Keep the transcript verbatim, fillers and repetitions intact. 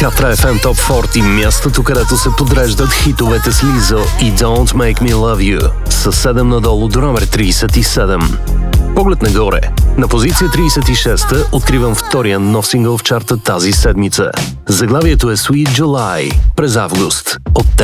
Катра еф ем Top сорок, мястото, където се подреждат хитовете с Лизо и Don't Make Me Love You, със седем надолу до номер трийсет и седем. Поглед нагоре. На позиция трийсет и шеста откривам втория нов сингъл в чарта тази седмица. Заглавието е Sweet July през август от